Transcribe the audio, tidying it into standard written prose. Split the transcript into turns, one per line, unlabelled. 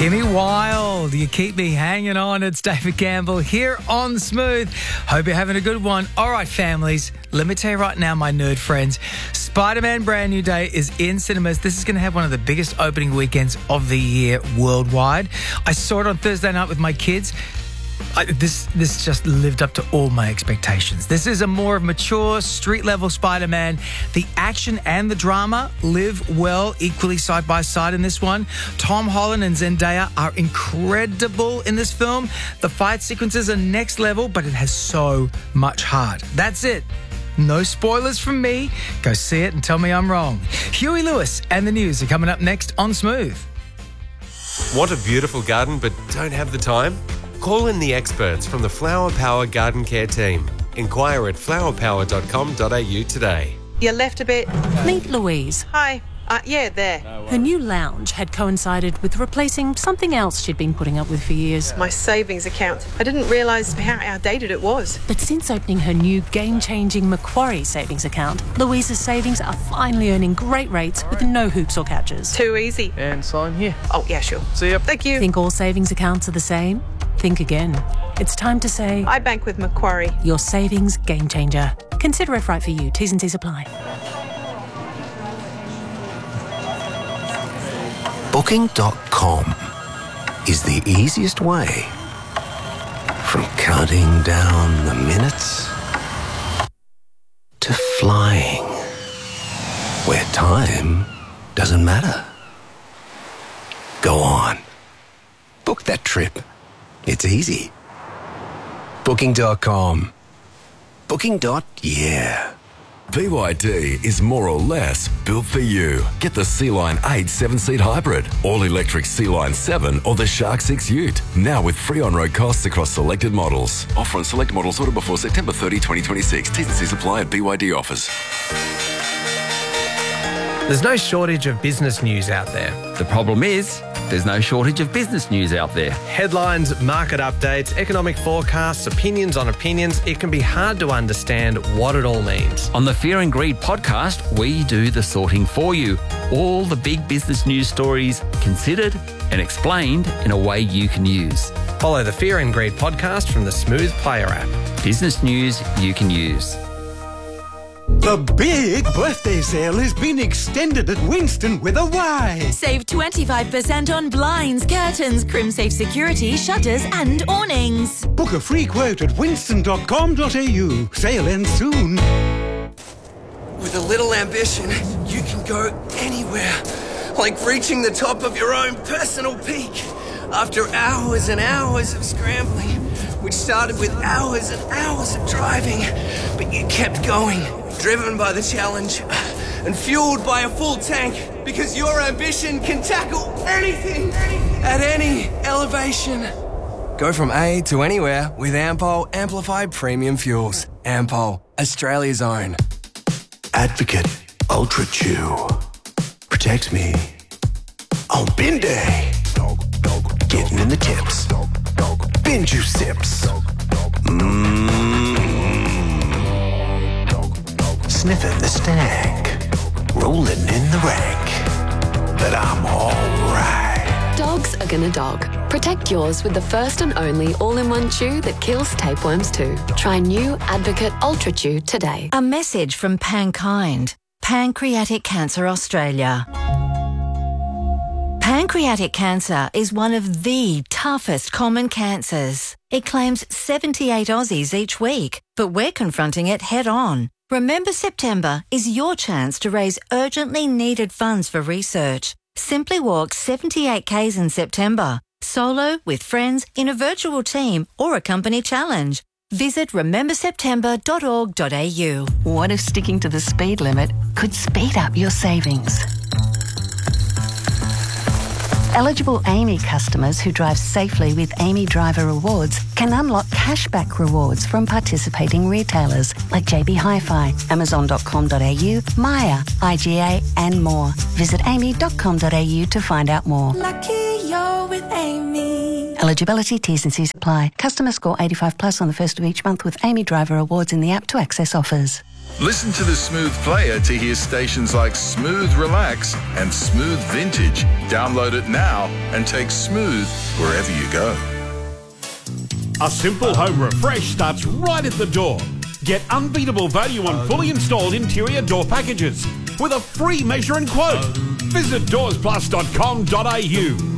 Kimmy Wilde, you keep me hanging on. It's David Campbell here on Smooth. Hope you're having a good one. All right, families, let me tell you right now, my nerd friends, Spider-Man Brand New Day is in cinemas. This is going to have one of the biggest opening weekends of the year worldwide. I saw it on Thursday night with my kids. This just lived up to all my expectations. This is a more mature, street-level Spider-Man. The action and the drama live well equally side by side in this one. Tom Holland and Zendaya are incredible in this film. The fight sequences are next level, but it has so much heart. That's it. No spoilers from me. Go see it and tell me I'm wrong. Huey Lewis and the news are coming up next on Smooth.
Want a beautiful garden but don't have the time? Call in the experts from the Flower Power Garden Care team. Inquire at flowerpower.com.au today.
You left a bit.
Meet Louise.
Hi. Yeah, there.
Her new lounge had coincided with replacing something else she'd been putting up with for years.
My savings account. I didn't realise how outdated it was.
But since opening her new game-changing Macquarie savings account, Louise's savings are finally earning great rates with no hoops or catches.
Too easy.
And sign here.
Oh, yeah, sure.
See ya.
Thank you.
Think all savings accounts are the same? Think again. It's time to say...
I bank with Macquarie.
Your savings game changer. Consider if right for you. T's and C's apply.
Booking.com is the easiest way from counting down the minutes to flying, where time doesn't matter. Go on. Book that trip. It's easy. Booking.com. Booking.yeah.
BYD is more or less built for you. Get the Sea-Line 8 7-seat hybrid, all-electric Sea-Line 7 or the Shark 6 Ute. Now with free on-road costs across selected models. Offer on select models ordered before September 30, 2026. T's and C's apply at BYD offers.
There's no shortage of business news out there.
The problem is, there's no shortage of business news out there.
Headlines, market updates, economic forecasts, opinions on opinions. It can be hard to understand what it all means.
On the Fear and Greed podcast, we do the sorting for you. All the big business news stories considered and explained in a way you can use.
Follow the Fear and Greed podcast from the Smooth Player app.
Business news you can use.
The big birthday sale has been extended at Winston with a Y.
Save 25% on blinds, curtains, crimsafe security, shutters and awnings.
Book a free quote at winston.com.au. Sale ends soon.
With a little ambition, you can go anywhere. Like reaching the top of your own personal peak. After hours and hours of scrambling, which started with hours and hours of driving, but you kept going. Driven by the challenge and fueled by a full tank, because your ambition can tackle anything at any elevation. Go from A to anywhere with Ampol Amplified Premium Fuels. Ampol, Australia's own.
Advocate Ultra Chew. Protect me on bin day. Getting in the tips. Bin juice sips. Sniffing the stank, rolling in the rank, but I'm alright.
Dogs are gonna dog. Protect yours with the first and only all-in-one chew that kills tapeworms too. Try new Advocate Ultra Chew today.
A message from Pankind, Pancreatic Cancer Australia. Pancreatic cancer is one of the toughest common cancers. It claims 78 Aussies each week, but we're confronting it head on. Remember September is your chance to raise urgently needed funds for research. Simply walk 78 Ks in September, solo, with friends, in a virtual team or a company challenge. Visit rememberseptember.org.au.
What if sticking to the speed limit could speed up your savings? Eligible AAMI customers who drive safely with AAMI Driver Rewards can unlock cashback rewards from participating retailers like JB Hi-Fi, Amazon.com.au, Maya, IGA and more. Visit AAMI.com.au to find out more.
Lucky you're with Amy.
Eligibility, T's and C's apply. Customer score 85 plus on the first of each month with AAMI Driver Rewards in the app to access offers.
Listen to the Smooth Player to hear stations like Smooth Relax and Smooth Vintage. Download it now and take Smooth wherever you go.
A simple home refresh starts right at the door. Get unbeatable value on fully installed interior door packages with a free measure and quote. Visit doorsplus.com.au.